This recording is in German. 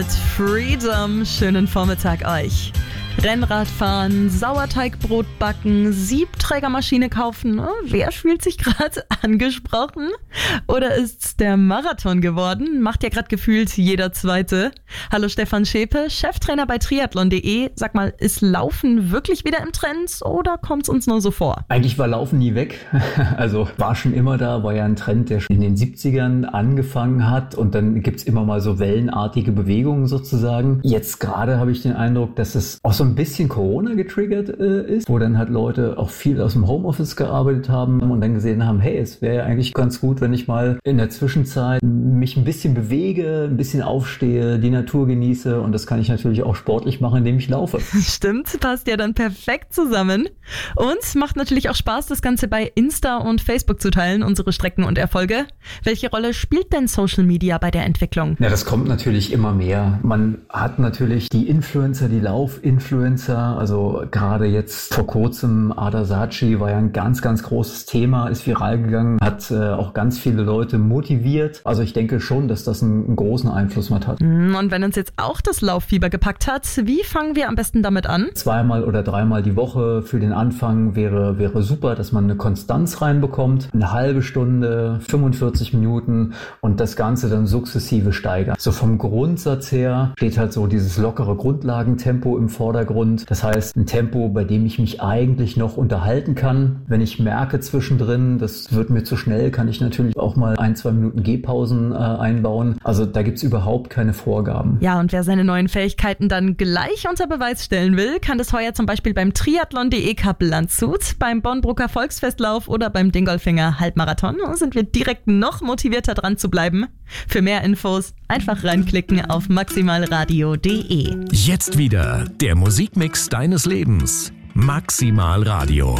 Freedom, schönen Vormittag euch. Rennradfahren, Sauerteigbrot backen, Siebträgermaschine kaufen. Wer fühlt sich gerade angesprochen? Oder ist's der Marathon geworden? Macht ja gerade gefühlt jeder Zweite. Hallo Stefan Schäpe, Cheftrainer bei triathlon.de. Sag mal, ist Laufen wirklich wieder im Trend oder kommt's uns nur so vor? Eigentlich war Laufen nie weg. Also war schon immer da, war ja ein Trend, der schon in den 70ern angefangen hat und dann gibt's immer mal so wellenartige Bewegungen sozusagen. Jetzt gerade habe ich den Eindruck, dass es auch so ein bisschen Corona getriggert ist, wo dann halt Leute auch viel aus dem Homeoffice gearbeitet haben und dann gesehen haben, hey, es wäre ja eigentlich ganz gut, wenn ich mal in der Zwischenzeit mich ein bisschen bewege, ein bisschen aufstehe, die Natur genieße und das kann ich natürlich auch sportlich machen, indem ich laufe. Stimmt, passt ja dann perfekt zusammen. Und macht natürlich auch Spaß, das Ganze bei Insta und Facebook zu teilen, unsere Strecken und Erfolge. Welche Rolle spielt denn Social Media bei der Entwicklung? Ja, das kommt natürlich immer mehr. Man hat natürlich die Influencer, die Laufinfluencer, also gerade jetzt vor kurzem Ada Saatchi war ja ein ganz, ganz großes Thema, ist viral gegangen, hat auch ganz viele Leute motiviert. Also ich denke schon, dass das einen großen Einfluss mit hat. Und wenn uns jetzt auch das Lauffieber gepackt hat, wie fangen wir am besten damit an? 2- oder 3-mal die Woche für den Anfang wäre super, dass man eine Konstanz reinbekommt. Eine halbe Stunde, 45 Minuten und das Ganze dann sukzessive steigern. So vom Grundsatz her steht halt so dieses lockere Grundlagentempo im Vordergrund. Das heißt, ein Tempo, bei dem ich mich eigentlich noch unterhalten kann. Wenn ich merke zwischendrin, das wird mir zu schnell, kann ich natürlich auch mal 1-2 Minuten Gehpausen einbauen. Also da gibt's überhaupt keine Vorgaben. Ja, und wer seine neuen Fähigkeiten dann gleich unter Beweis stellen will, kann das heuer zum Beispiel beim Triathlon.de Cup Landshut, beim Bonn-Brucker Volksfestlauf oder beim Dingolfinger Halbmarathon. Sind wir direkt noch motivierter dran zu bleiben. Für mehr Infos einfach reinklicken auf maximalradio.de. Jetzt wieder der Musikmix deines Lebens. Maximal Radio.